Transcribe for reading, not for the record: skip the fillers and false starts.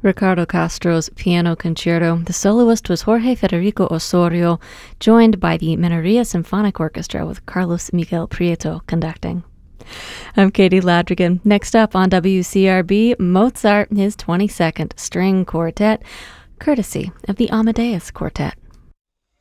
Ricardo Castro's Piano Concerto. The soloist was Jorge Federico Osorio, joined by the Minoria Symphonic Orchestra with Carlos Miguel Prieto conducting. I'm Katie Ladrigan. Next up on WCRB, Mozart, his 22nd String Quartet, courtesy of the Amadeus Quartet.